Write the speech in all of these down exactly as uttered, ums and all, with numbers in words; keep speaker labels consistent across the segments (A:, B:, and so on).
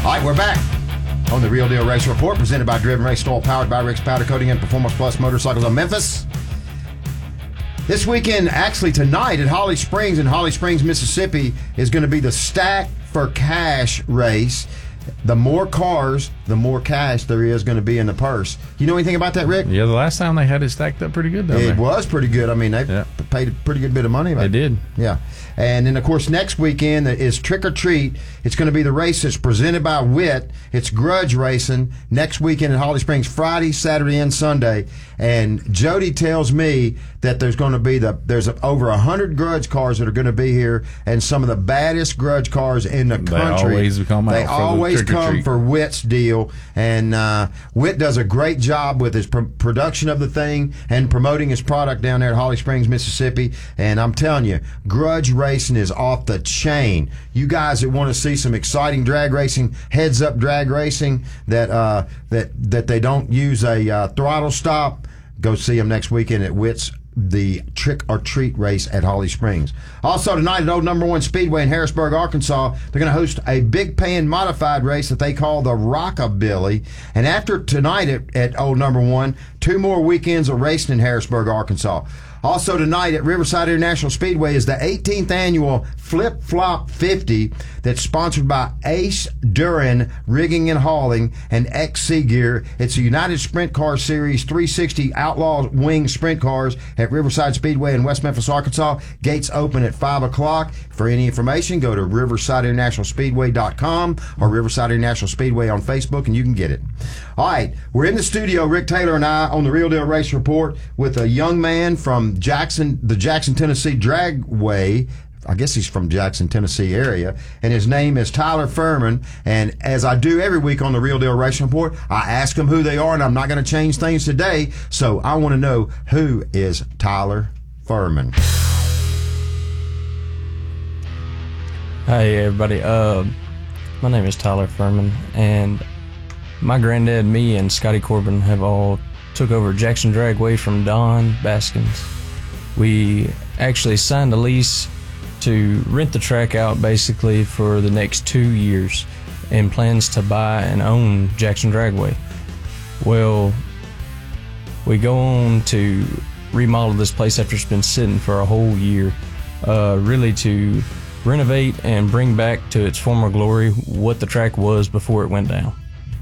A: All right, we're back on the Real Deal Race Report, presented by Driven Race Oil, powered by Rick's Powder Coating and Performance Plus Motorcycles of Memphis. This weekend, actually tonight at Holly Springs in Holly Springs, Mississippi, is going to be the Stack for Cash race. The more cars, the more cash there is going to be in the purse. You know anything about that, Rick?
B: Yeah, the last time they had it stacked up pretty good down
A: it
B: there.
A: It was pretty good. I mean, they yeah. paid a pretty good bit of money.
B: They did.
A: Yeah. And then, of course, next weekend is Trick or Treat. It's going to be the race that's presented by Witt. It's grudge racing next weekend in Holly Springs, Friday, Saturday, and Sunday. And Jody tells me that there's going to be the there's over a hundred grudge cars that are going to be here, and some of the baddest grudge cars in the country.
B: They always come out.
A: They
B: for
A: always
B: the
A: come for Witt's deal, and uh, Witt does a great job with his pr- production of the thing and promoting his product down there at Holly Springs, Mississippi. And I'm telling you, grudge racing is off the chain. You guys that want to see some exciting drag racing, heads up drag racing that uh, that that they don't use a uh, throttle stop, go see them next weekend at Witt's, the Trick or Treat race at Holly Springs. Also tonight at Old Number One Speedway in Harrisburg, Arkansas, they're going to host a big paying modified race that they call the Rockabilly. And after tonight at, at Old Number One, two more weekends of racing in Harrisburg, Arkansas. Also tonight at Riverside International Speedway is the eighteenth annual Flip Flop fifty that's sponsored by Ace Duran Rigging and Hauling and X C Gear. It's a United Sprint Car Series three sixty Outlaw Wing Sprint Cars at Riverside Speedway in West Memphis, Arkansas. Gates open at five o'clock. For any information, go to riverside international speedway dot com or Riverside International Speedway on Facebook, and you can get it. All right, we're in the studio, Rick Taylor and I, on the Real Deal Race Report with a young man from Jackson, the Jackson, Tennessee Dragway. I guess he's from Jackson, Tennessee area, and his name is Tyler Furman. And as I do every week on the Real Deal Race Report, I ask them who they are, and I'm not going to change things today. So I want to know, who is Tyler Furman?
C: Hey everybody, uh, my name is Tyler Furman, and my granddad, me, and Scotty Corbin have all took over Jackson Dragway from Don Baskins. We actually signed a lease to rent the track out basically for the next two years and plans to buy and own Jackson Dragway. Well, we go on to remodel this place after it's been sitting for a whole year, uh, really to renovate and bring back to its former glory what the track was before it went down.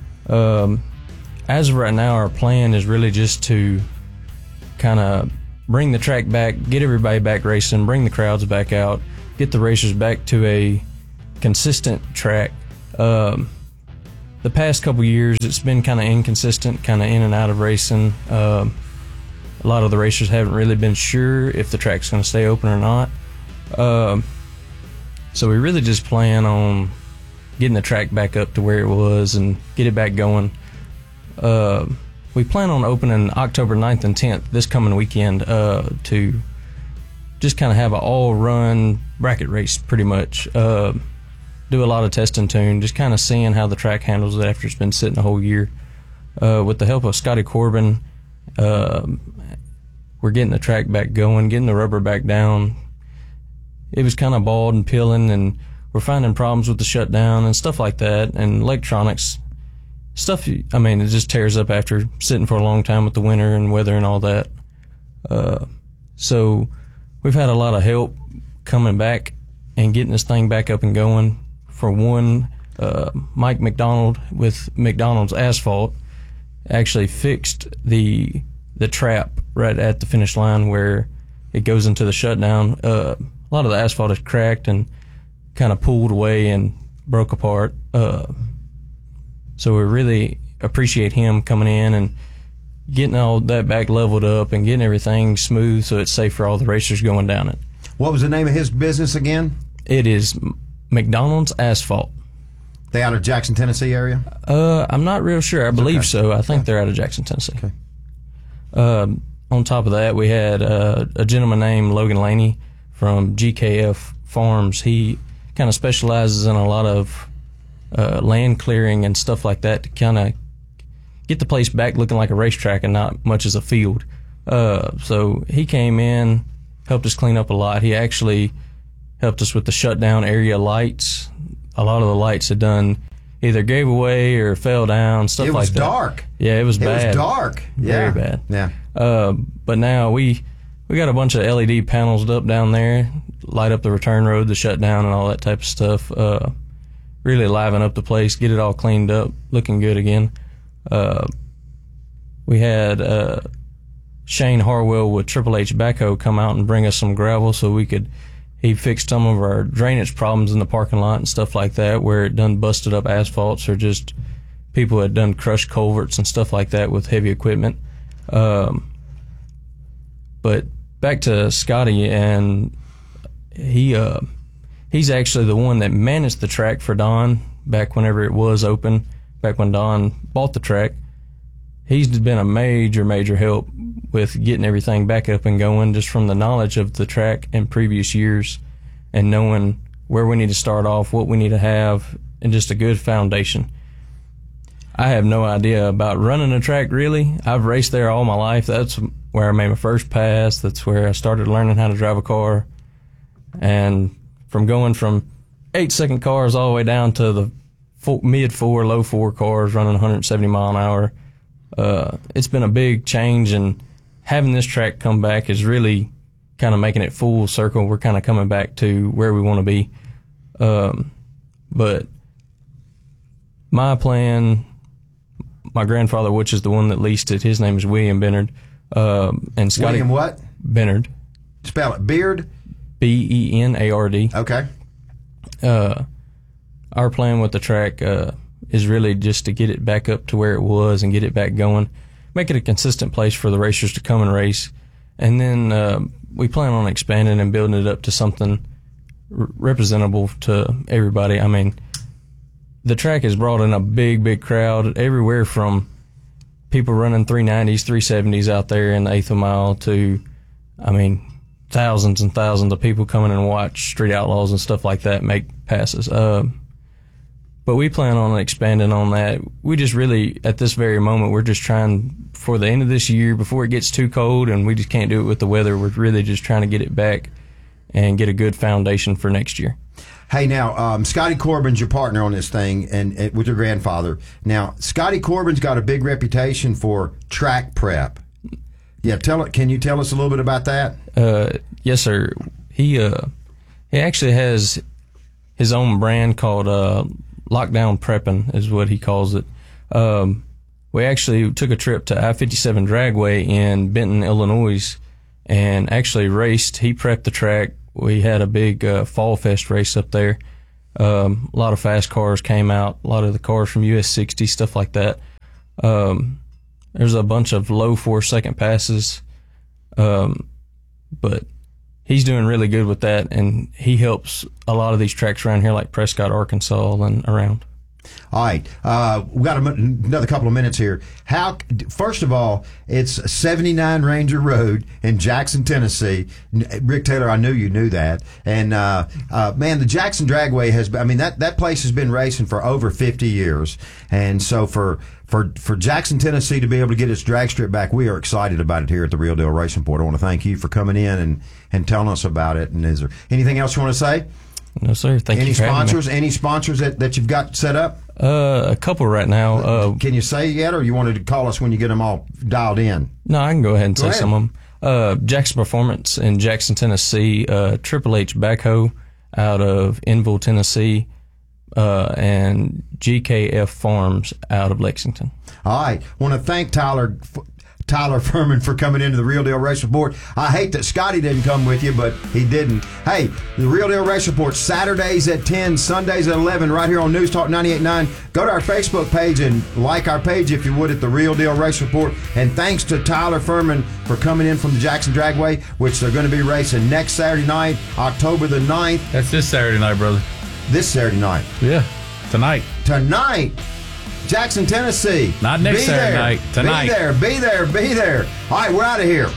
C: Um, as of right now, our plan is really just to kind of bring the track back, get everybody back racing, bring the crowds back out, get the racers back to a consistent track. Um, the past couple years, it's been kind of inconsistent, kind of in and out of racing. Um, a lot of the racers haven't really been sure if the track's going to stay open or not. Um, so we really just plan on getting the track back up to where it was and get it back going. Uh, we plan on opening October ninth and tenth this coming weekend uh, to just kind of have an all-run bracket race pretty much. Uh, do a lot of test and tune, just kind of seeing how the track handles it after it's been sitting a whole year. Uh, with the help of Scotty Corbin, uh, we're getting the track back going, getting the rubber back down. It was kind of bald and peeling, and we're finding problems with the shutdown and stuff like that, and electronics stuff. I mean, it just tears up after sitting for a long time with the winter and weather and all that. Uh, so we've had a lot of help coming back and getting this thing back up and going. For one, uh, Mike McDonald with McDonald's Asphalt actually fixed the the trap right at the finish line where it goes into the shutdown. Uh, a lot of the asphalt is cracked and kind of pulled away and broke apart. Uh, so we really appreciate him coming in and getting all that back leveled up and getting everything smooth so it's safe for all the racers going down it.
A: What was the name of his business again?
C: It is McDonald's Asphalt.
A: They out of Jackson, Tennessee area?
C: Uh, I'm not real sure. I believe okay. so. I think okay. they're out of Jackson, Tennessee.
A: Okay.
C: Um, on top of that, we had uh, a gentleman named Logan Laney from G K F Farms. He kind of specializes in a lot of uh, land clearing and stuff like that to kind of get the place back looking like a racetrack and not much as a field. Uh, so he came in, helped us clean up a lot. He actually helped us with the shutdown area lights. A lot of the lights had done either gave away or fell down, stuff
A: It
C: like
A: was
C: that.
A: dark.
C: Yeah, it was
A: It
C: bad.
A: was dark.
C: Very
A: Yeah.
C: bad.
A: Yeah.
C: Uh, but now we we got a bunch of L E D panels up down there, light up the return road, the shutdown, and all that type of stuff. Uh, really liven up the place, get it all cleaned up, looking good again. Uh, we had uh, Shane Harwell with Triple H Backhoe come out and bring us some gravel so we could. He fixed some of our drainage problems in the parking lot and stuff like that, where it done busted up asphalts or just people had done crushed culverts and stuff like that with heavy equipment. Um, but back to Scotty, and he uh, he's actually the one that managed the track for Don back whenever it was open, back when Don bought the track. He's been a major, major help with getting everything back up and going, just from the knowledge of the track in previous years and knowing where we need to start off, what we need to have, and just a good foundation. I have no idea about running a track, really. I've raced there all my life. That's where I made my first pass. That's where I started learning how to drive a car. And from going from eight-second cars all the way down to the four, mid-four, low-four cars running one hundred seventy mile an hour, uh, it's been a big change, and having this track come back is really kind of making it full circle. We're kind of coming back to where we want to be. Um, but my plan... My grandfather, which is the one that leased it, his name is William Bennard. Um, and Scotty
A: William what?
C: Bennard.
A: Spell it. Beard?
C: B E N A R D.
A: Okay.
C: Uh, our plan with the track uh, is really just to get it back up to where it was and get it back going. Make it a consistent place for the racers to come and race. And then uh, we plan on expanding and building it up to something r- representable to everybody. I mean... The track has brought in a big, big crowd everywhere, from people running three nineties, three seventies out there in the eighth of a mile to, I mean, thousands and thousands of people coming and watch Street Outlaws and stuff like that make passes. Uh, but we plan on expanding on that. We just really, at this very moment, we're just trying for the end of this year, before it gets too cold and we just can't do it with the weather, we're really just trying to get it back and get a good foundation for next year.
A: Hey, now, um, Scotty Corbin's your partner on this thing, and, and with your grandfather. Now, Scotty Corbin's got a big reputation for track prep. Yeah, tell it. Can you tell us a little bit about that?
C: Uh, yes, sir. He uh, he actually has his own brand called uh, Lockdown Prepping, is what he calls it. Um, we actually took a trip to I fifty-seven Dragway in Benton, Illinois, and actually raced. He prepped the track. We had a big uh, Fall Fest race up there. Um, a lot of fast cars came out, a lot of the cars from U S sixty, stuff like that. Um, there's a bunch of low four-second passes, um, but he's doing really good with that, and he helps a lot of these tracks around here like Prescott, Arkansas, and around.
A: All right, uh, we got a, another couple of minutes here. How? First of all, it's seventy-nine Ranger Road in Jackson, Tennessee. Rick Taylor, I knew you knew that. And uh, uh, man, the Jackson Dragway has. I mean, that, that place has been racing for over fifty years, and so for for for Jackson, Tennessee, to be able to get its drag strip back, we are excited about it here at the Real Deal Racing Port. I want to thank you for coming in and and telling us about it. And is there anything else you want to say?
C: No, sir. Thank
A: Any
C: you for
A: sponsors?
C: having me.
A: Any sponsors that, that you've got set up?
C: Uh, a couple right now. Uh,
A: Can you say yet, or you wanted to call us when you get them all dialed in?
C: No, I can go ahead and
A: Go
C: say
A: ahead.
C: some of them. Uh, Jackson Performance in Jackson, Tennessee. Uh, Triple H Backhoe out of Enville, Tennessee. Uh, and G K F Farms out of Lexington.
A: All right. Want to thank Tyler Tyler Furman for coming into the Real Deal Race Report. I hate that Scotty didn't come with you, but he didn't. Hey, the Real Deal Race Report, Saturdays at ten, Sundays at eleven, right here on News Talk ninety-eight point nine. Go to our Facebook page and like our page, if you would, at the Real Deal Race Report. And thanks to Tyler Furman for coming in from the Jackson Dragway, which they're going to be racing next Saturday night, October the ninth.
B: That's this Saturday night, brother.
A: This Saturday night.
B: Yeah, tonight.
A: Tonight. Jackson, Tennessee.
B: Not next
A: Be
B: Saturday
A: there.
B: night, tonight.
A: Be there, be there, be there. All right, we're out of here.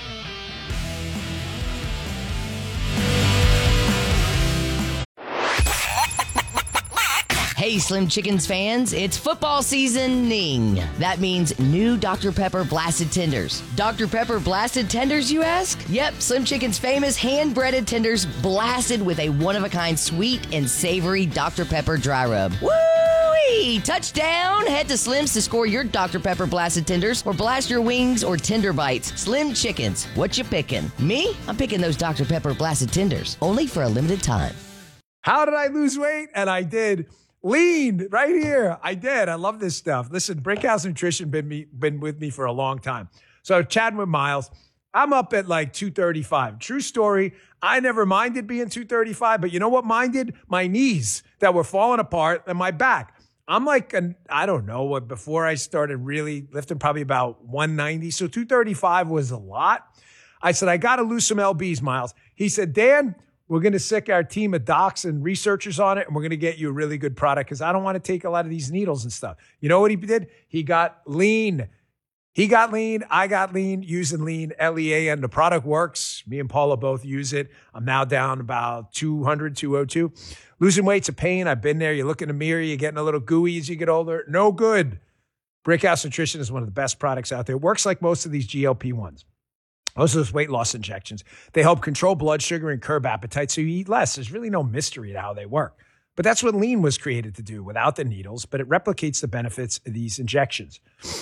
D: Hey, Slim Chickens fans, it's football seasoning. That means new Doctor Pepper Blasted Tenders. Doctor Pepper Blasted Tenders, you ask? Yep, Slim Chicken's famous hand-breaded tenders blasted with a one-of-a-kind sweet and savory Doctor Pepper dry rub. Woo! Hey, touchdown! Head to Slim's to score your Doctor Pepper Blasted Tenders or blast your wings or tender bites. Slim Chickens, what you picking? Me? I'm picking those Doctor Pepper Blasted Tenders, only for a limited time.
E: How did I lose weight? And I did. Lean, right here. I did. I love this stuff. Listen, Brickhouse Nutrition been me, been with me for a long time. So chatting with Miles, I'm up at like two thirty-five. True story. I never minded being two thirty-five, but you know what minded? My knees that were falling apart and my back. I'm like, an, I don't know, what before I started really lifting, probably about one ninety. So two thirty-five was a lot. I said, I got to lose some L Bs, Miles. He said, Dan, we're going to sick our team of docs and researchers on it, and we're going to get you a really good product because I don't want to take a lot of these needles and stuff. You know what he did? He got lean. He got lean. I got lean using lean, L E A N. The product works. Me and Paula both use it. I'm now down about two hundred, two oh two. Losing weight's a pain. I've been there. You look in the mirror, you're getting a little gooey as you get older. No good. Brickhouse Nutrition is one of the best products out there. It works like most of these G L P ones. Most of those weight loss injections. They help control blood sugar and curb appetite so you eat less. There's really no mystery to how they work. But that's what lean was created to do without the needles, but it replicates the benefits of these injections.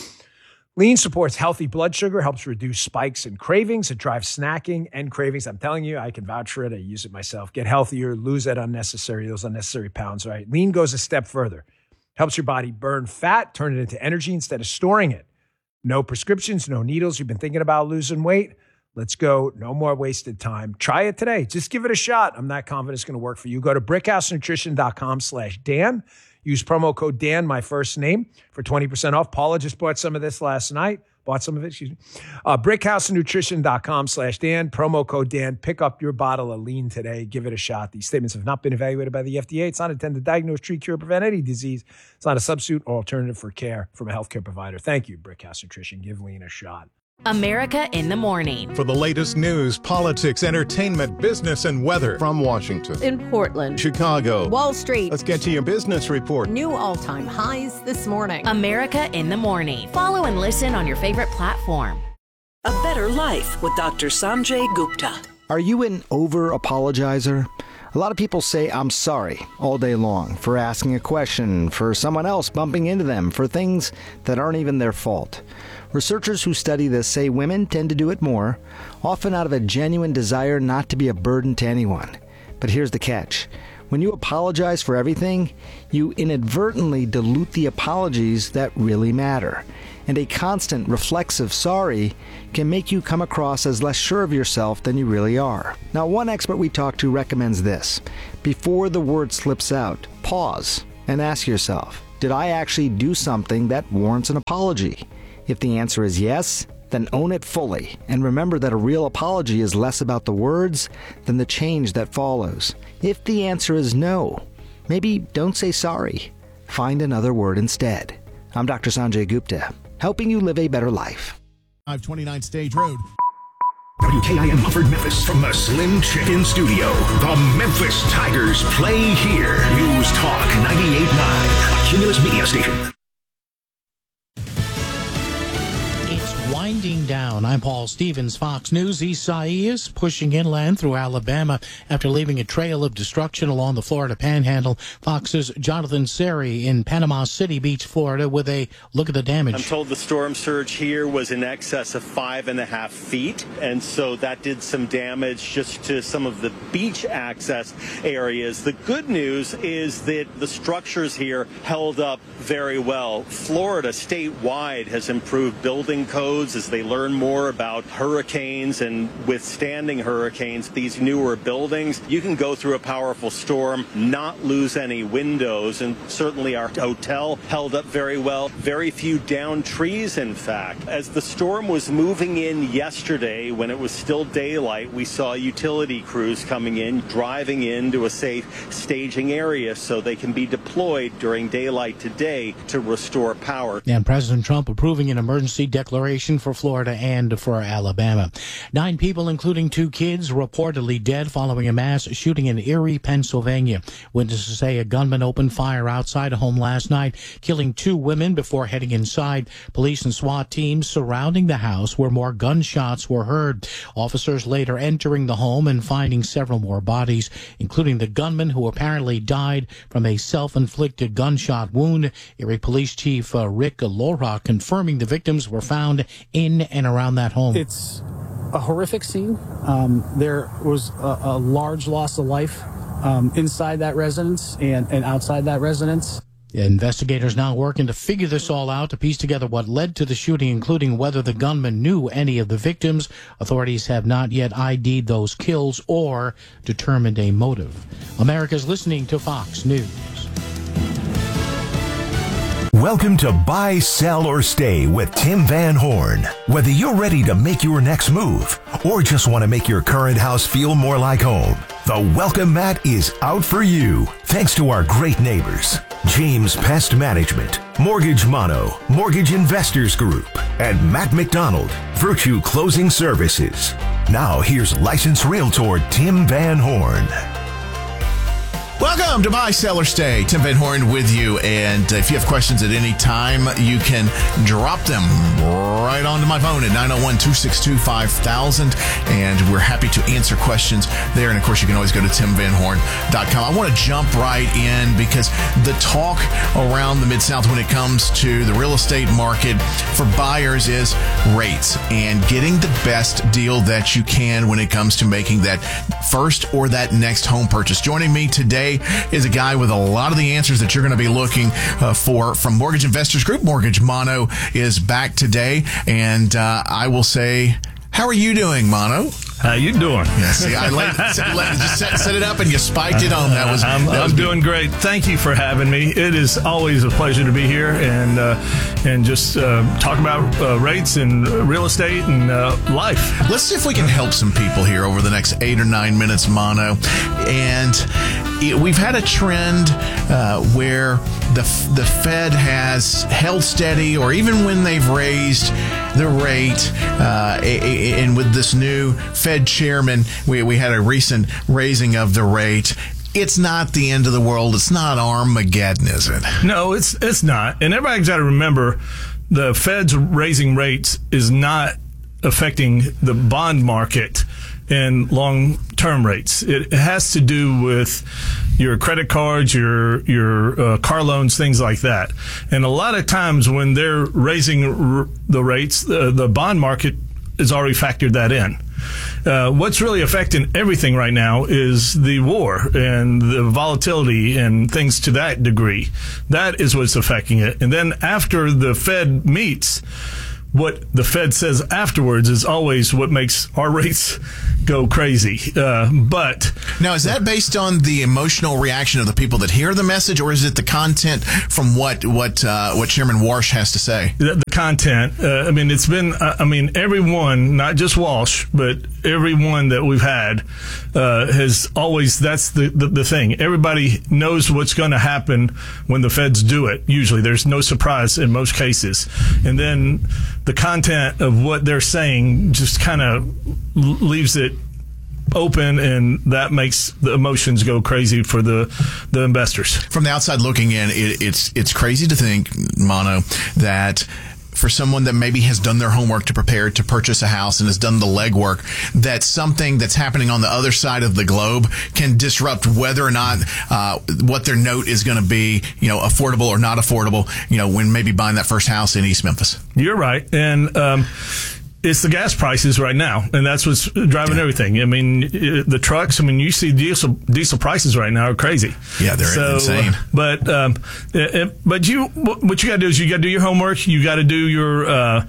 E: Lean supports healthy blood sugar, helps reduce spikes and cravings. It drives snacking and cravings. I'm telling you, I can vouch for it. I use it myself. Get healthier, lose that unnecessary, those unnecessary pounds, right? Lean goes a step further. Helps your body burn fat, turn it into energy instead of storing it. No prescriptions, no needles. You've been thinking about losing weight? Let's go. No more wasted time. Try it today. Just give it a shot. I'm not confident it's going to work for you. Go to brickhousenutrition.com slash Dan. Use promo code Dan, my first name, for twenty percent off. Paula just bought some of this last night. Bought some of it, excuse me. Uh, brickhousenutrition.com slash Dan. Promo code Dan. Pick up your bottle of lean today. Give it a shot. These statements have not been evaluated by the F D A. It's not intended to diagnose, treat, cure, prevent any disease. It's not a substitute or alternative for care from a healthcare provider. Thank you, Brickhouse Nutrition. Give lean a shot.
F: America in the Morning.
G: For the latest news, politics, entertainment, business, and weather.
H: From Washington,
I: in Portland,
H: Chicago,
I: Wall Street.
H: Let's get to your business report.
I: New all-time highs this morning.
F: America in the Morning. Follow and listen on your favorite platform.
J: A Better Life with Doctor Sanjay Gupta.
K: Are you an over-apologizer? A lot of people say I'm sorry all day long for asking a question, for someone else bumping into them, for things that aren't even their fault. Researchers who study this say women tend to do it more, often out of a genuine desire not to be a burden to anyone. But here's the catch. When you apologize for everything, you inadvertently dilute the apologies that really matter. And a constant reflexive sorry can make you come across as less sure of yourself than you really are. Now, one expert we talked to recommends this. Before the word slips out, pause and ask yourself, did I actually do something that warrants an apology? If the answer is yes, then own it fully. And remember that a real apology is less about the words than the change that follows. If the answer is no, maybe don't say sorry. Find another word instead. I'm Doctor Sanjay Gupta, helping you live a better life.
L: five twenty-nine Stage Road.
M: W K I M Mufford, Memphis, from the Slim Chicken Studio. The Memphis Tigers play here. News Talk ninety-eight point nine, a Cumulus Media station.
N: Winding down. I'm Paul Stevens, Fox News. Isaias pushing inland through Alabama after leaving a trail of destruction along the Florida Panhandle. Fox's Jonathan Seri in Panama City Beach, Florida, with a look at the damage.
O: I'm told the storm surge here was in excess of five and a half feet, and so that did some damage just to some of the beach access areas. The good news is that the structures here held up very well. Florida statewide has improved building codes as they learn more about hurricanes and withstanding hurricanes. These newer buildings, you can go through a powerful storm, not lose any windows, and certainly our hotel held up very well. Very few downed trees, in fact. As the storm was moving in yesterday, when it was still daylight, we saw utility crews coming in, driving into a safe staging area so they can be deployed during daylight today to restore power.
N: And President Trump approving an emergency declaration for Florida and for Alabama. Nine people, including two kids, reportedly dead following a mass shooting in Erie, Pennsylvania. Witnesses say a gunman opened fire outside a home last night, killing two women before heading inside. Police and SWAT teams surrounding the house where more gunshots were heard. Officers later entering the home and finding several more bodies, including the gunman who apparently died from a self-inflicted gunshot wound. Erie Police Chief uh, Rick Lora confirming the victims were found in and around that home.
P: It's a horrific scene. Um, there was a, a large loss of life um, inside that residence and, and outside that residence.
N: Investigators now working to figure this all out, to piece together what led to the shooting, including whether the gunman knew any of the victims. Authorities have not yet I D'd those kills or determined a motive. America's listening to Fox News.
M: Welcome to Buy, Sell, or Stay with Tim Van Horn. Whether you're ready to make your next move or just want to make your current house feel more like home, the welcome mat is out for you. Thanks to our great neighbors, James Pest Management, Mortgage Mono, Mortgage Investors Group, and Matt McDonald, Virtue Closing Services. Now here's licensed realtor Tim Van Horn.
L: Welcome to Buy, Sell, or Stay. Tim Van Horn with you. And if you have questions at any time, you can drop them right onto my phone at nine oh one, two six two, five thousand. And we're happy to answer questions there. And, of course, you can always go to tim van horn dot com. I want to jump right in because the talk around the Mid-South when it comes to the real estate market for buyers is rates and getting the best deal that you can when it comes to making that first or that next home purchase. Joining me today is a guy with a lot of the answers that you're going to be looking uh, for from Mortgage Investors Group. Mortgage Mono is back today, and uh, I will say, how are you doing, Mono?
B: How you doing?
L: Yeah, see, I laid, just set, set it up and you spiked it on. That was.
B: I'm,
L: that
B: I'm
L: was
B: doing great. Thank you for having me. It is always a pleasure to be here and uh, and just uh, talk about uh, rates and real estate and uh, life.
L: Let's see if we can help some people here over the next eight or nine minutes, Mono. And it, we've had a trend uh, where the the Fed has held steady, or even when they've raised the rate, uh, and with this new Fed chairman, we, we had a recent raising of the rate. It's not the end of the world. It's not Armageddon, is it?
B: No, it's it's not. And everybody's got to remember, the Fed's raising rates is not affecting the bond market and long-term rates. It has to do with your credit cards, your your uh, car loans, things like that. And a lot of times when they're raising r- the rates, the, the bond market has already factored that in. Uh, what's really affecting everything right now is the war and the volatility and things to that degree. That is what's affecting it. And then after the Fed meets, what the Fed says afterwards is always what makes our rates go crazy. Uh, but
L: now, is that based on the emotional reaction of the people that hear the message, or is it the content from what what uh, what Chairman Warsh has to say?
B: The, the content. Uh, I mean, it's been. Uh, I mean, everyone, not just Walsh, but everyone that we've had uh, has always. That's the, the the thing. Everybody knows what's going to happen when the Feds do it. Usually, there's no surprise in most cases, and then the content of what they're saying just kind of leaves it open, and that makes the emotions go crazy for the the investors.
L: From the outside looking in, it, it's it's crazy to think, Mono, that for someone that maybe has done their homework to prepare to purchase a house and has done the legwork, that something that's happening on the other side of the globe can disrupt whether or not uh, what their note is going to be, you know, affordable or not affordable, you know, when maybe buying that first house in East Memphis.
B: You're right. And, um, it's the gas prices right now, and that's what's driving everything. I mean, the trucks, I mean, you see diesel diesel prices right now are crazy.
L: Yeah, they're
B: so,
L: insane.
B: But um, it, but you, what you got to do is you got to do your homework. You got to do your uh,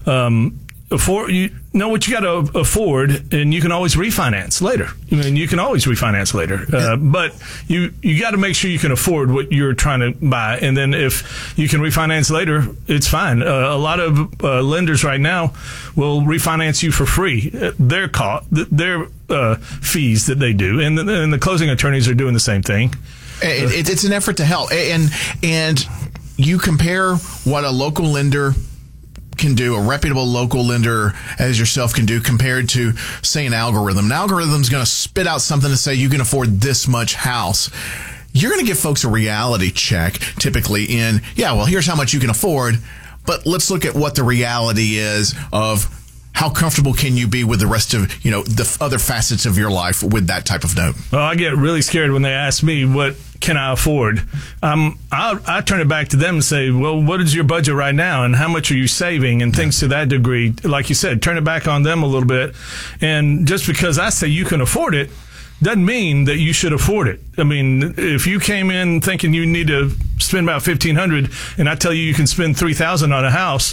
B: um, afford. You know what you got to afford, and you can always refinance later. I mean, you can always refinance later, uh, but you you got to make sure you can afford what you're trying to buy, and then if you can refinance later, it's fine. Uh, a lot of uh, lenders right now will refinance you for free. Their cost, their uh, fees that they do, and the, and the closing attorneys are doing the same thing.
L: It, it, it's an effort to help, and and you compare what a local lender can do, a reputable local lender as yourself can do, compared to, say, an algorithm. An algorithm's going to spit out something to say you can afford this much house. You're going to give folks a reality check, typically in, yeah, well, here's how much you can afford, but let's look at what the reality is of how comfortable can you be with the rest of, you know, the other facets of your life with that type of note?
B: Well, I get really scared when they ask me, what can I afford? Um, I, I turn it back to them and say, well, what is your budget right now and how much are you saving and things to that degree. Like you said, turn it back on them a little bit. And just because I say you can afford it doesn't mean that you should afford it. I mean, if you came in thinking you need to spend about fifteen hundred dollars and I tell you you can spend three thousand dollars on a house,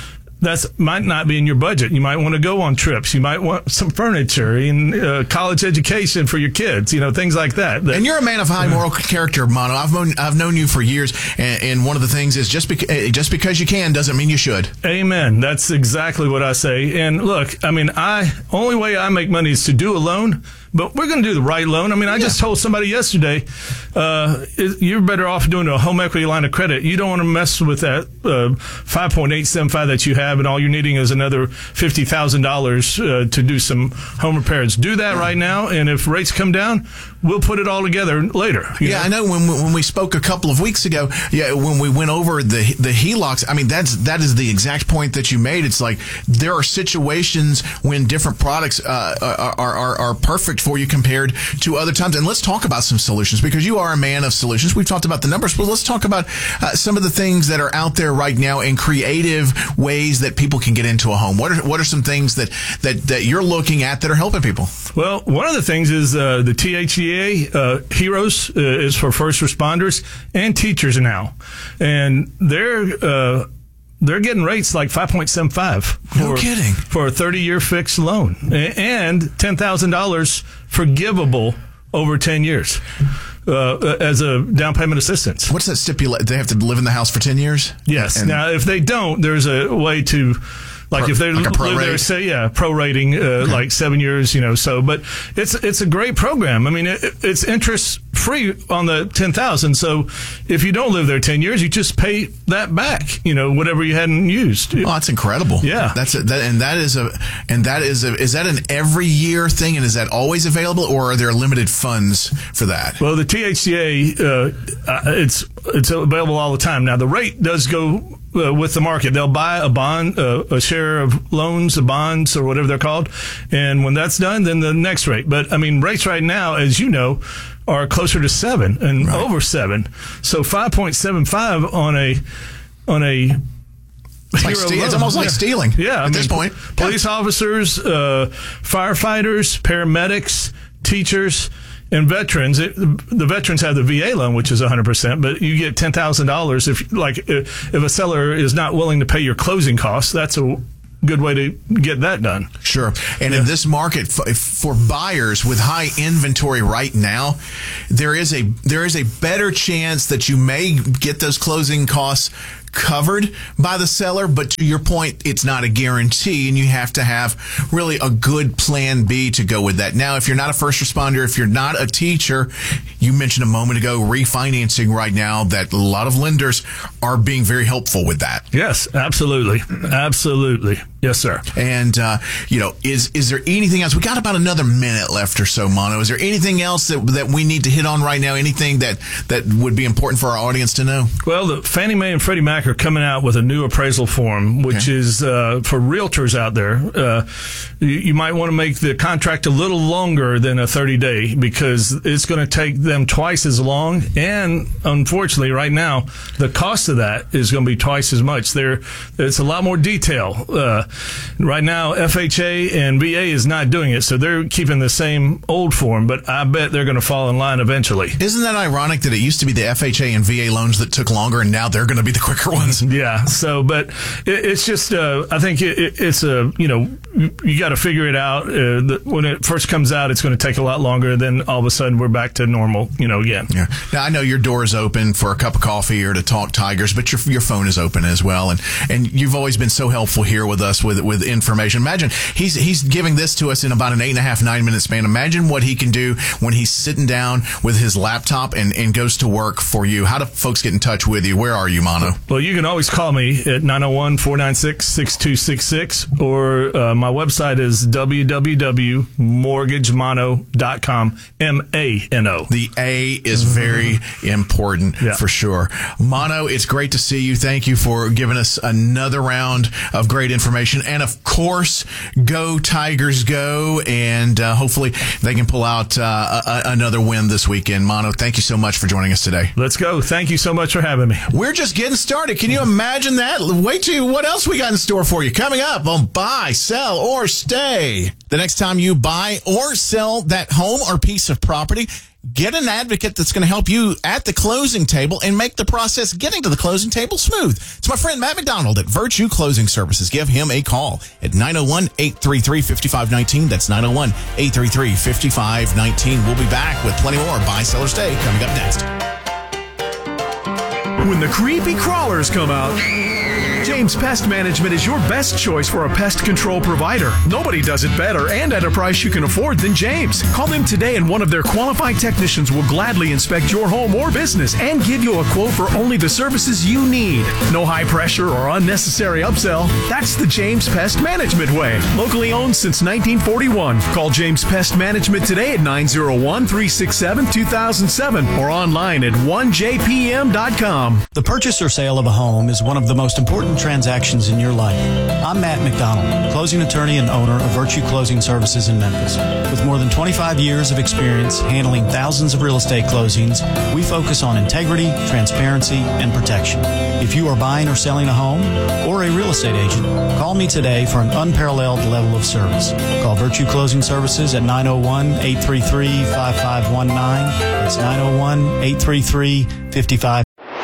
B: that might not be in your budget. You might want to go on trips. You might want some furniture and uh, college education for your kids, you know, things like that. that
L: and you're a man of high moral character, Mono. I've known, I've known you for years, and, and one of the things is just, beca- just because you can doesn't mean you should.
B: Amen. That's exactly what I say. And look, I mean, I only way I make money is to do a loan, but we're going to do the right loan. I mean, I yeah. just told somebody yesterday, uh, you're better off doing a home equity line of credit. You don't want to mess with that uh, five point eight seven five that you have, and all you're needing is another fifty thousand dollars uh, to do some home repairs. Do that right now, and if rates come down, we'll put it all together later.
L: Yeah, know? I know when when we spoke a couple of weeks ago, yeah, when we went over the the H E L O Cs, I mean, that's that is the exact point that you made. It's like there are situations when different products uh, are, are are perfect for you compared to other times. And let's talk about some solutions, because you are a man of solutions. We've talked about the numbers, but let's talk about uh, some of the things that are out there right now in creative ways that people can get into a home. What are what are some things that that, that you're looking at that are helping people?
B: Well, one of the things is uh, the T H E A uh, Heroes uh, is for first responders and teachers now, and they're uh, they're getting rates like five point seven five. For,
L: no kidding.
B: For a thirty-year fixed loan and ten thousand dollars forgivable over ten years. Uh, as a down payment assistance.
L: What's that stipulate? They have to live in the house for ten years?
B: Yes.
L: And
B: now, if they don't, there's a way to, like
L: pro,
B: if they
L: like
B: live there, say, yeah, prorating, uh,
L: okay.
B: like seven years, you know, so, but it's, it's a great program. I mean, it, it's interest free on the ten thousand. So if you don't live there ten years, you just pay that back, you know, whatever you hadn't used.
L: Oh, that's incredible.
B: Yeah.
L: That's a, that, and that is a, and that is a, is that an every year thing? And is that always available, or are there limited funds for that?
B: Well, the T H C A, uh, uh, it's, it's available all the time. Now the rate does go uh, with the market. They'll buy a bond, uh, a share of loans, the bonds, or whatever they're called. And when that's done, then the next rate. But I mean, rates right now, as you know, are closer to seven and right. over seven. So five point seven five on a, on a,
L: It's, like ste- it's almost
B: yeah.
L: like stealing
B: yeah,
L: at
B: I
L: this
B: mean,
L: point.
B: Police
L: yeah.
B: officers, uh, firefighters, paramedics, teachers, and veterans. It, the veterans have the V A loan, which is one hundred percent, but you get ten thousand dollars if, like, if a seller is not willing to pay your closing costs. That's a good way to get that done.
L: Sure. And yeah. in this market, f- for buyers with high inventory right now, there is a there is a better chance that you may get those closing costs covered by the seller, but to your point, it's not a guarantee, and you have to have really a good plan B to go with that. Now, if you're not a first responder, if you're not a teacher, you mentioned a moment ago refinancing right now, that a lot of lenders are being very helpful with that.
B: Yes, absolutely. Absolutely. Yes, sir.
L: And, uh, you know, is is there anything else? We got about another minute left or so, Mono. Is there anything else that that we need to hit on right now? Anything that, that would be important for our audience to know?
B: Well, the Fannie Mae and Freddie Mac are coming out with a new appraisal form, which okay. is uh, for realtors out there. Uh, you, you might want to make the contract a little longer than a thirty-day, because it's going to take them twice as long. And unfortunately, right now, the cost of that is going to be twice as much. There, it's a lot more detail. Uh, right now, F H A and V A is not doing it, so they're keeping the same old form, but I bet they're going to fall in line eventually.
L: Isn't that ironic that it used to be the F H A and V A loans that took longer, and now they're going to be the quicker ones?
B: Yeah. So, but it, it's just, uh, I think it, it, it's a, you know, you, you got to figure it out. Uh, the, when it first comes out, it's going to take a lot longer. Then all of a sudden we're back to normal, you know, again.
L: Yeah. Now, I know your door is open for a cup of coffee or to talk Tigers, but your your phone is open as well. And, and you've always been so helpful here with us with with information. Imagine he's he's giving this to us in about an eight and a half, nine minute span. Imagine what he can do when he's sitting down with his laptop and, and goes to work for you. How do folks get in touch with you? Where are you, Mono?
B: Well, you can always call me at nine oh one, four nine six, six two six six, or uh, my website is w w w dot mortgage mono dot com, M A N O.
L: The A is very important yeah. for sure. Mono, it's great to see you. Thank you for giving us another round of great information. And, of course, go Tigers go, and uh, hopefully they can pull out uh, a, another win this weekend. Mono, thank you so much for joining us today.
B: Let's go. Thank you so much for having me.
L: We're just getting started. Can you imagine that? Wait till what else we got in store for you. Coming up on Buy, Sell, or Stay. The next time you buy or sell that home or piece of property, get an advocate that's going to help you at the closing table and make the process getting to the closing table smooth. It's my friend Matt McDonald at Virtue Closing Services. Give him a call at nine oh one, eight three three, five five one nine. That's nine oh one, eight three three, five five one nine. We'll be back with plenty more Buy, Sell, or Stay coming up next.
Q: When the creepy crawlers come out, James Pest Management is your best choice for a pest control provider. Nobody does it better and at a price you can afford than James. Call them today and one of their qualified technicians will gladly inspect your home or business and give you a quote for only the services you need. No high pressure or unnecessary upsell. That's the James Pest Management way. Locally owned since nineteen forty-one. Call James Pest Management today at nine oh one, three six seven, two thousand seven or online at one j p m dot com.
R: The purchase or sale of a home is one of the most important transactions in your life. I'm Matt McDonald, closing attorney and owner of Virtue Closing Services in Memphis. With more than twenty-five years of experience handling thousands of real estate closings, we focus on integrity, transparency, and protection. If you are buying or selling a home or a real estate agent, call me today for an unparalleled level of service. Call Virtue Closing Services at nine oh one, eight three three, five five one nine. That's nine oh one, eight three three, five five.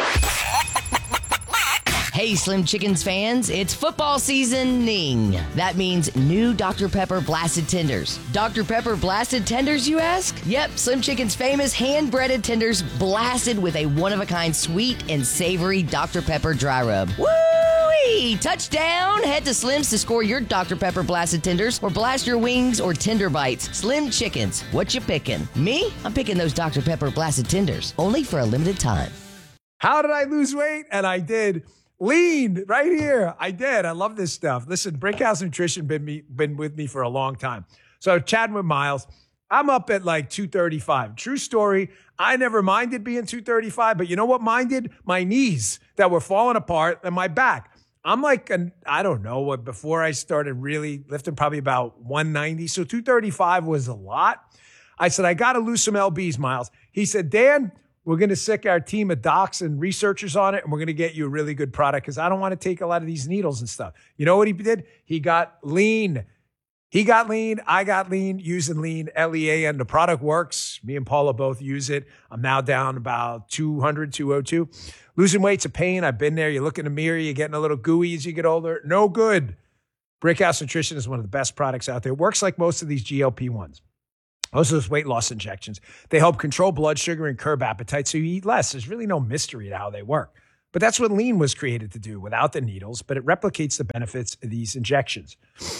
D: Hey, Slim Chickens fans, it's football seasoning. That means new Doctor Pepper Blasted Tenders. Doctor Pepper Blasted Tenders, you ask? Yep, Slim Chicken's famous hand-breaded tenders blasted with a one-of-a-kind sweet and savory Doctor Pepper dry rub. Woo-wee! Touchdown! Head to Slim's to score your Doctor Pepper Blasted Tenders or blast your wings or tender bites. Slim Chickens, what you picking? Me? I'm picking those Doctor Pepper Blasted Tenders, only for a limited time.
E: How did I lose weight? And I did. Lean right here. I did. I love this stuff. Listen, Brickhouse Nutrition been me been with me for a long time. So chatting with Miles, I'm up at like two thirty-five. True story. I never minded being two thirty-five, but you know what minded? My knees that were falling apart and my back. I'm like, an, I don't know what, before I started really lifting, probably about one ninety. So two thirty-five was a lot. I said, I got to lose some L Bs, Miles. He said, Dan, we're going to sick our team of docs and researchers on it, and we're going to get you a really good product because I don't want to take a lot of these needles and stuff. You know what he did? He got lean. He got lean. I got lean using lean, L E A N. The product works. Me and Paula both use it. I'm now down about two hundred, two oh two. Losing weight's a pain. I've been there. You look in the mirror, you're getting a little gooey as you get older. No good. Brickhouse Nutrition is one of the best products out there. It works like most of these G L P ones. Most of those weight loss injections, they help control blood sugar and curb appetite so you eat less. There's really no mystery to how they work. But that's what lean was created to do without the needles, but it replicates the benefits of these injections.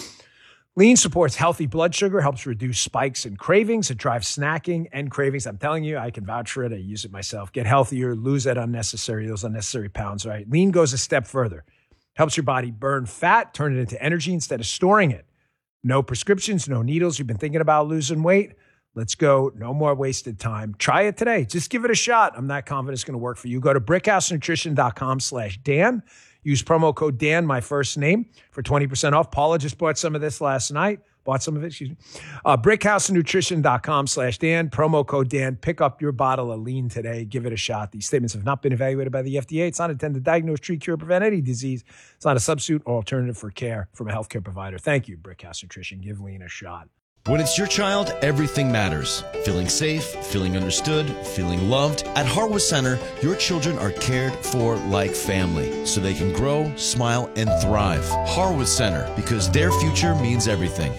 E: Lean supports healthy blood sugar, helps reduce spikes and cravings. It drives snacking and cravings. I'm telling you, I can vouch for it. I use it myself. Get healthier, lose that unnecessary, those unnecessary pounds, right? Lean goes a step further. Helps your body burn fat, turn it into energy instead of storing it. No prescriptions, no needles. You've been thinking about losing weight? Let's go. No more wasted time. Try it today. Just give it a shot. I'm not confident it's going to work for you. Go to brickhousenutrition.com slash Dan. Use promo code Dan, my first name, for twenty percent off. Paula just bought some of this last night. Bought some of it, excuse me. Uh, brickhousenutrition.com slash Dan. Promo code Dan. Pick up your bottle of lean today. Give it a shot. These statements have not been evaluated by the F D A. It's not intended to diagnose, treat, cure, prevent any disease. It's not a substitute or alternative for care from a healthcare provider. Thank you, Brickhouse Nutrition. Give lean a shot.
S: When it's your child, everything matters. Feeling safe, feeling understood, feeling loved. At Harwood Center, your children are cared for like family, so they can grow, smile, and thrive. Harwood Center, because their future means everything.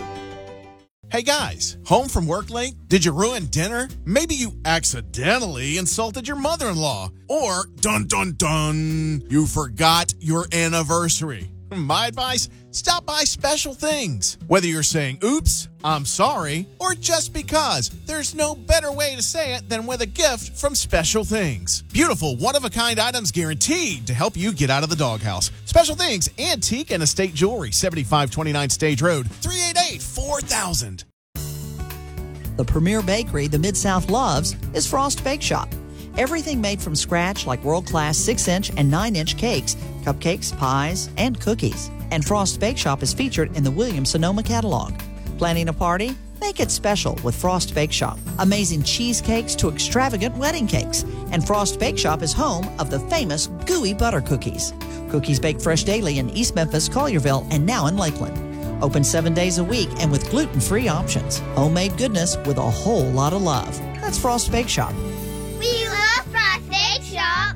L: Hey guys, home from work late? Did you ruin dinner? Maybe you accidentally insulted your mother-in-law. Or, dun dun dun, you forgot your anniversary. My advice, stop by Special Things. Whether you're saying, oops, I'm sorry, or just because, there's no better way to say it than with a gift from Special Things. Beautiful, one-of-a-kind items guaranteed to help you get out of the doghouse. Special Things, antique and estate jewelry, seventy-five twenty-nine Stage Road, three eight eight, four thousand.
T: The premier bakery the Mid-South loves is Frost Bake Shop. Everything made from scratch like world-class six-inch and nine-inch cakes, cupcakes, pies, and cookies. And Frost Bake Shop is featured in the Williams-Sonoma catalog. Planning a party? Make it special with Frost Bake Shop. Amazing cheesecakes to extravagant wedding cakes. And Frost Bake Shop is home of the famous gooey butter cookies. Cookies baked fresh daily in East Memphis, Collierville, and now in Lakeland. Open seven days a week and with gluten-free options. Homemade goodness with a whole lot of love. That's Frost Bake Shop.
U: We love Frost Bake Shop.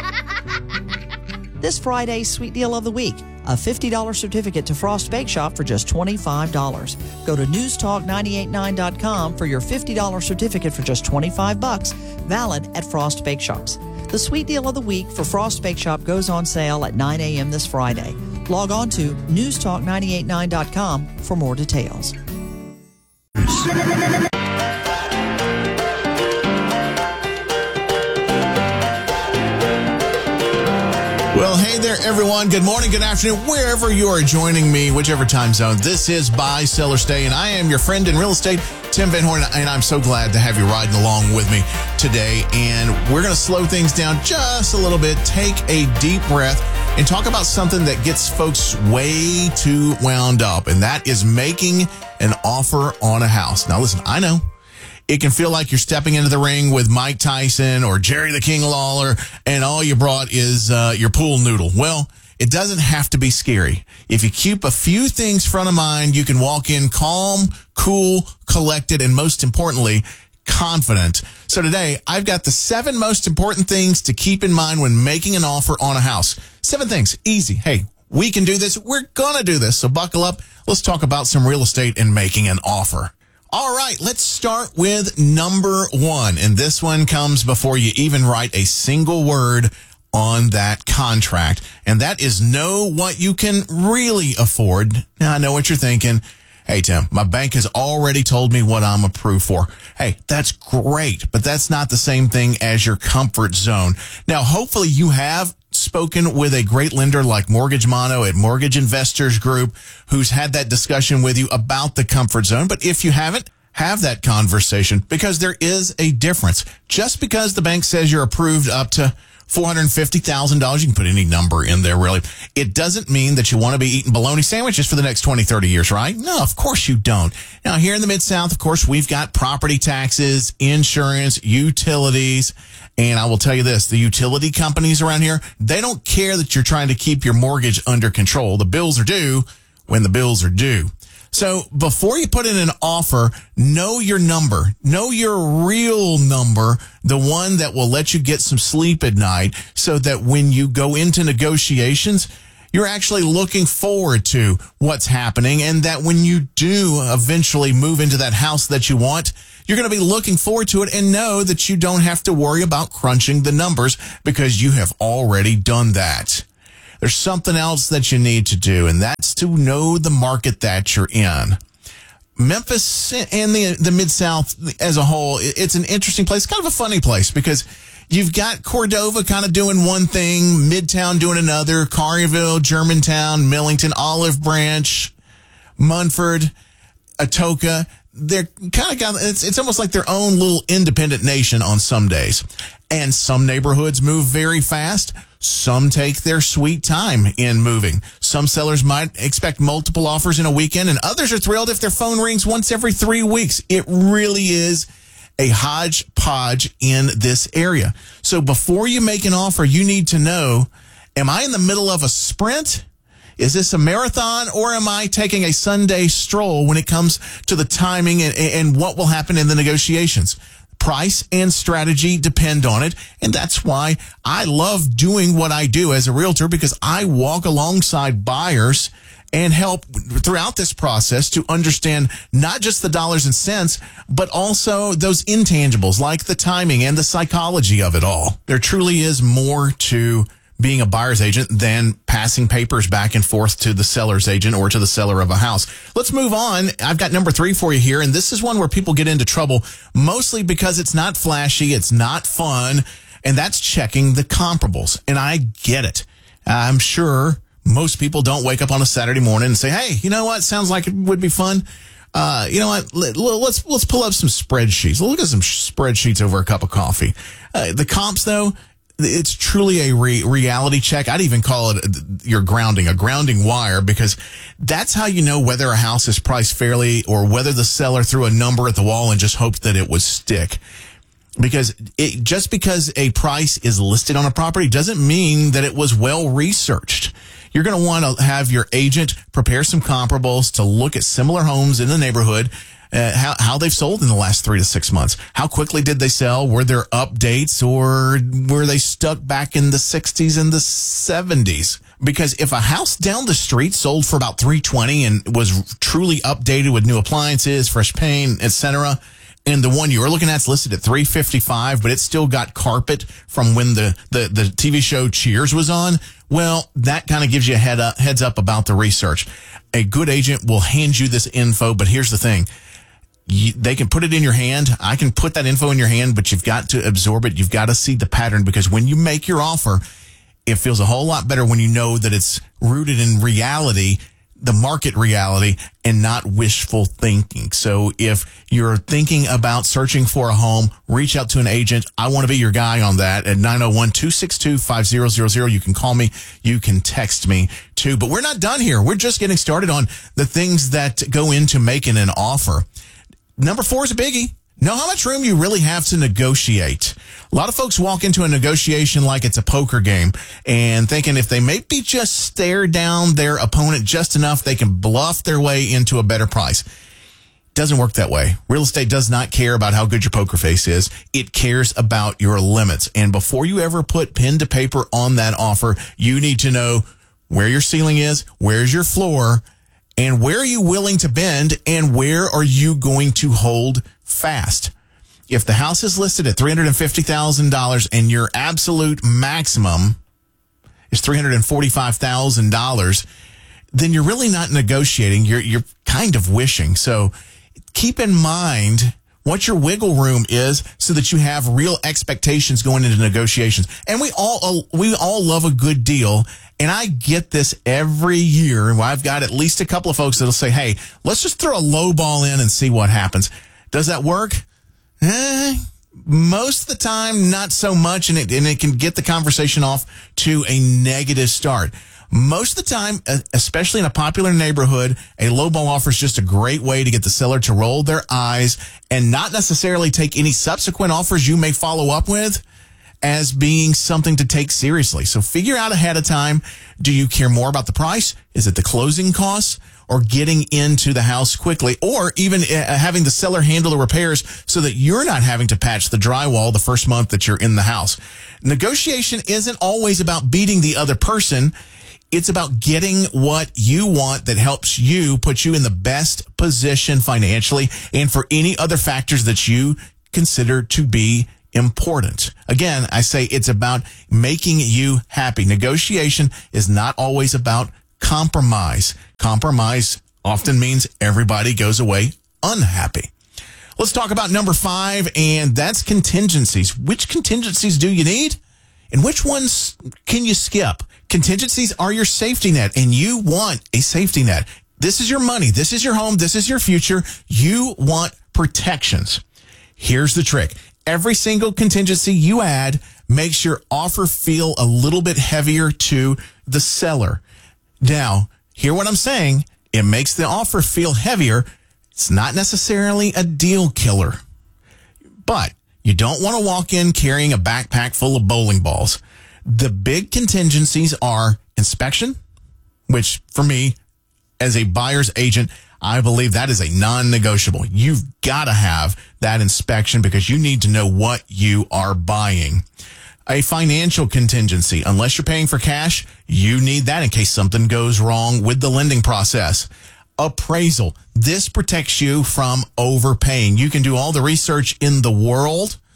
T: This Friday's sweet deal of the week, a fifty dollars certificate to Frost Bake Shop for just twenty-five dollars. Go to news talk nine eight nine dot com for your fifty dollars certificate for just twenty-five bucks, valid at Frost Bake Shops. The sweet deal of the week for Frost Bake Shop goes on sale at nine a.m. this Friday. Log on to news talk nine eight nine dot com for more details.
L: Well, hey there, everyone. Good morning, good afternoon, wherever you are joining me, whichever time zone. This is Buy, Sell, or Stay, and I am your friend in real estate, Tim Van Horn, and I'm so glad to have you riding along with me today. And we're going to slow things down just a little bit, take a deep breath, and talk about something that gets folks way too wound up, and that is making an offer on a house. Now, listen, I know it can feel like you're stepping into the ring with Mike Tyson or Jerry the King Lawler, and all you brought is uh, your pool noodle. Well, it doesn't have to be scary. If you keep a few things front of mind, you can walk in calm, cool, collected, and most importantly, confident. So today, I've got the seven most important things to keep in mind when making an offer on a house. Seven things. Easy. Hey, we can do this. We're going to do this. So buckle up. Let's talk about some real estate and making an offer. All right, let's start with number one. And this one comes before you even write a single word on that contract. And that is know what you can really afford. Now, I know what you're thinking. Hey, Tim, my bank has already told me what I'm approved for. Hey, that's great, but that's not the same thing as your comfort zone. Now, hopefully you have spoken with a great lender like Mortgage Mono at Mortgage Investors Group, who's had that discussion with you about the comfort zone. But if you haven't, have that conversation, because there is a difference. Just because the bank says you're approved up to four hundred fifty thousand dollars, you can put any number in there, really. It doesn't mean that you want to be eating bologna sandwiches for the next twenty, thirty years, right? No, of course you don't. Now, here in the Mid-South, of course, we've got property taxes, insurance, utilities. And I will tell you this, the utility companies around here, they don't care that you're trying to keep your mortgage under control. The bills are due when the bills are due. So before you put in an offer, know your number. Know your real number, the one that will let you get some sleep at night, so that when you go into negotiations, you're actually looking forward to what's happening, and that when you do eventually move into that house that you want, you're going to be looking forward to it and know that you don't have to worry about crunching the numbers, because you have already done that. There's something else that you need to do, and that's to know the market that you're in. Memphis and the the Mid-South as a whole, it's an interesting place. It's kind of a funny place, because you've got Cordova kind of doing one thing, Midtown doing another, Collierville, Germantown, Millington, Olive Branch, Munford, Atoka. They're kind of got, it's, it's almost like their own little independent nation on some days. And some neighborhoods move very fast. Some take their sweet time in moving. Some sellers might expect multiple offers in a weekend, and others are thrilled if their phone rings once every three weeks. It really is a hodgepodge in this area. So before you make an offer, you need to know, am I in the middle of a sprint? Is this a marathon, or am I taking a Sunday stroll when it comes to the timing and, and what will happen in the negotiations? Price and strategy depend on it, and that's why I love doing what I do as a realtor, because I walk alongside buyers and help throughout this process to understand not just the dollars and cents, but also those intangibles like the timing and the psychology of it all. There truly is more to being a buyer's agent than passing papers back and forth to the seller's agent or to the seller of a house. Let's move on. I've got number three for you here, and this is one where people get into trouble, mostly because it's not flashy, it's not fun, and that's checking the comparables. And I get it. I'm sure most people don't wake up on a Saturday morning and say, hey, you know what? Sounds like it would be fun. Uh, you know what? Let, let's let's pull up some spreadsheets. Look at some spreadsheets over a cup of coffee. Uh, the comps, though, it's truly a re- reality check. I'd even call it your grounding, a grounding wire, because that's how you know whether a house is priced fairly or whether the seller threw a number at the wall and just hoped that it would stick. Because it, just because a price is listed on a property doesn't mean that it was well researched. You're going to want to have your agent prepare some comparables to look at similar homes in the neighborhood, uh, how, how they've sold in the last three to six months. How quickly did they sell? Were there updates, or were they stuck back in the sixties and the seventies? Because if a house down the street sold for about three twenty and was truly updated with new appliances, fresh paint, et cetera, and the one you were looking at is listed at three fifty-five, but it's still got carpet from when the, the, the T V show Cheers was on, well, that kind of gives you a head up, heads up about the research. A good agent will hand you this info, but here's the thing. You, they can put it in your hand. I can put that info in your hand, but you've got to absorb it. You've got to see the pattern, because when you make your offer, it feels a whole lot better when you know that it's rooted in reality, the market reality, and not wishful thinking. So if you're thinking about searching for a home, reach out to an agent. I want to be your guy on that at nine oh one, two six two, five zero zero zero. You can call me. You can text me too. But we're not done here. We're just getting started on the things that go into making an offer. Number four is a biggie. Know how much room you really have to negotiate. A lot of folks walk into a negotiation like it's a poker game and thinking if they maybe just stare down their opponent just enough, they can bluff their way into a better price. Doesn't work that way. Real estate does not care about how good your poker face is. It cares about your limits. And before you ever put pen to paper on that offer, you need to know where your ceiling is, where's your floor, and where are you willing to bend, and where are you going to hold fast? If the house is listed at three hundred fifty thousand dollars and your absolute maximum is three hundred forty-five thousand dollars, then you're really not negotiating. You're, you're kind of wishing. So keep in mind what your wiggle room is so that you have real expectations going into negotiations. And we all, we all love a good deal. And I get this every year. I've got at least a couple of folks that'll say, hey, let's just throw a low ball in and see what happens. Does that work? Eh, most of the time, not so much. And it, and it can get the conversation off to a negative start. Most of the time, especially in a popular neighborhood, a low ball offer is just a great way to get the seller to roll their eyes and not necessarily take any subsequent offers you may follow up with as being something to take seriously. So figure out ahead of time, do you care more about the price? Is it the closing costs, or getting into the house quickly, or even uh, having the seller handle the repairs so that you're not having to patch the drywall the first month that you're in the house? Negotiation isn't always about beating the other person. It's about getting what you want that helps you, put you in the best position financially and for any other factors that you consider to be important. Again, I say it's about making you happy. Negotiation is not always about compromise. Compromise often means everybody goes away unhappy. Let's talk about number five, and that's contingencies. Which contingencies do you need? And which ones can you skip? Contingencies are your safety net, and you want a safety net. This is your money. This is your home. This is your future. You want protections. Here's the trick. Every single contingency you add makes your offer feel a little bit heavier to the seller. Now, hear what I'm saying. It makes the offer feel heavier. It's not necessarily a deal killer. But you don't want to walk in carrying a backpack full of bowling balls. The big contingencies are inspection, which for me, as a buyer's agent, I believe that is a non-negotiable. You've got to have that inspection because you need to know what you are buying. A financial contingency. Unless you're paying for cash, you need that in case something goes wrong with the lending process. Appraisal. This protects you from overpaying. You can do all the research in the world,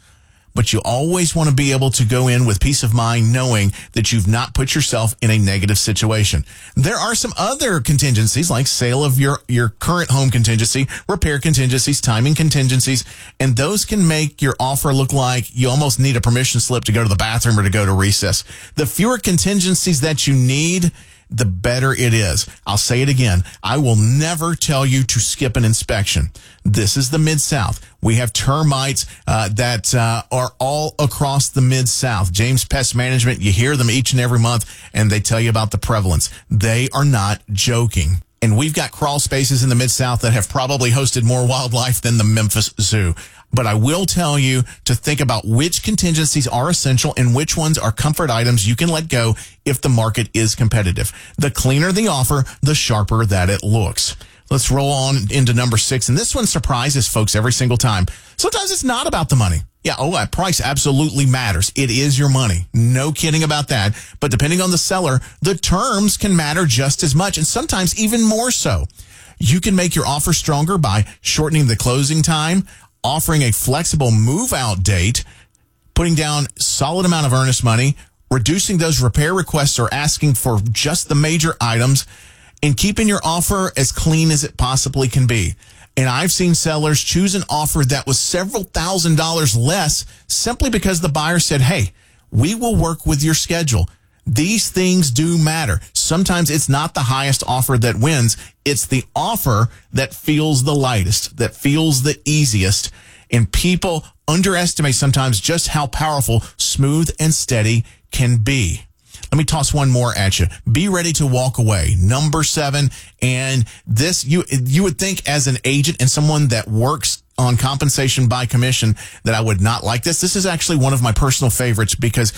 L: but you always want to be able to go in with peace of mind knowing that you've not put yourself in a negative situation. There are some other contingencies like sale of your, your current home contingency, repair contingencies, timing contingencies, and those can make your offer look like you almost need a permission slip to go to the bathroom or to go to recess. The fewer contingencies that you need, the better it is. I'll say it again. I will never tell you to skip an inspection. This is the Mid-South. We have termites uh, that uh, are all across the Mid-South. James Pest Management, you hear them each and every month, and they tell you about the prevalence. They are not joking. And we've got crawl spaces in the Mid-South that have probably hosted more wildlife than the Memphis Zoo. But I will tell you to think about which contingencies are essential and which ones are comfort items you can let go if the market is competitive. The cleaner the offer, the sharper that it looks. Let's roll on into number six. And this one surprises folks every single time. Sometimes it's not about the money. Yeah, oh, that price absolutely matters. It is your money. No kidding about that. But depending on the seller, the terms can matter just as much and sometimes even more so. You can make your offer stronger by shortening the closing time, offering a flexible move-out date, putting down solid amount of earnest money, reducing those repair requests or asking for just the major items, and keeping your offer as clean as it possibly can be. And I've seen sellers choose an offer that was several thousand dollars less simply because the buyer said, hey, we will work with your schedule. These things do matter. Sometimes it's not the highest offer that wins. It's the offer that feels the lightest, that feels the easiest. And people underestimate sometimes just how powerful smooth and steady can be. Let me toss one more at you. Be ready to walk away. Number seven. And this, you, you would think as an agent and someone that works on compensation by commission that I would not like this. This is actually one of my personal favorites because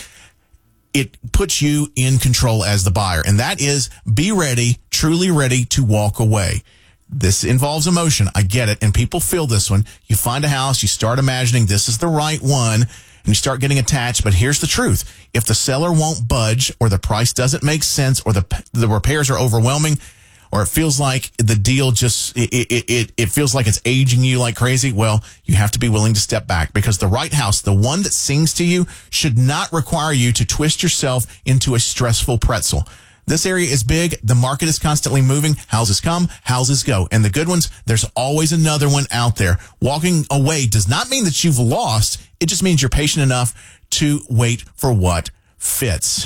L: it puts you in control as the buyer. And that is be ready, truly ready to walk away. This involves emotion. I get it. And people feel this one. You find a house, you start imagining this is the right one, and you start getting attached. But here's the truth. If the seller won't budge or the price doesn't make sense or the the repairs are overwhelming or it feels like the deal just, it, it, it, it feels like it's aging you like crazy, well, you have to be willing to step back because the right house, the one that sings to you, should not require you to twist yourself into a stressful pretzel. This area is big. The market is constantly moving. Houses come, houses go. And the good ones, there's always another one out there. Walking away does not mean that you've lost. It just means you're patient enough to wait for what fits.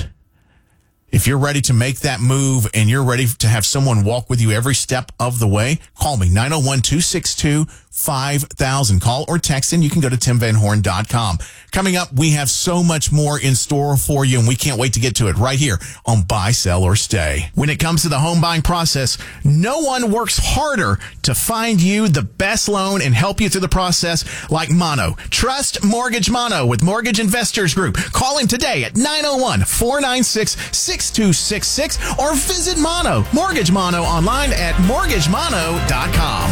L: If you're ready to make that move and you're ready to have someone walk with you every step of the way, call me, nine oh one, two six two, five thousand. Call or text in. You can go to tim van horn dot com. Coming up, we have so much more in store for you, and we can't wait to get to it right here on Buy, Sell, or Stay. When it comes to the home buying process, no one works harder to find you the best loan and help you through the process like Mono. Trust Mortgage Mono with Mortgage Investors Group. Call him today at nine oh one, four nine six, six two six six or visit Mono, Mortgage Mono online at mortgage mono dot com.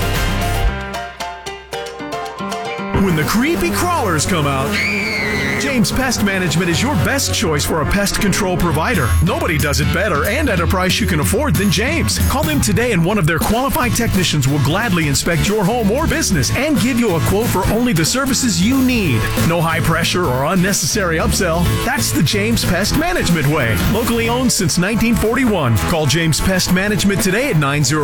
Q: When the creepy crawlers come out, James Pest Management is your best choice for a pest control provider. Nobody does it better and at a price you can afford than James. Call them today and one of their qualified technicians will gladly inspect your home or business and give you a quote for only the services you need. No high pressure or unnecessary upsell. That's the James Pest Management way. Locally owned since nineteen forty-one. Call James Pest Management today at nine oh